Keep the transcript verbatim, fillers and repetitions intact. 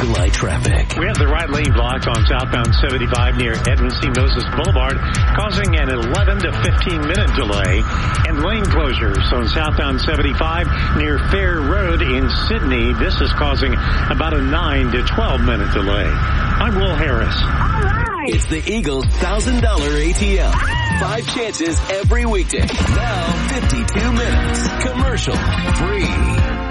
July traffic. We have the right lane blocked on southbound seventy-five near Edwin C. Moses Boulevard, causing an eleven to fifteen minute delay. And lane closures on southbound seventy-five near Fair Road in Sydney. This is causing about a nine to twelve minute delay. I'm Will Harris. All right. It's the Eagles one thousand dollars A T M. Five chances every weekday. Now fifty-two minutes. Commercial free.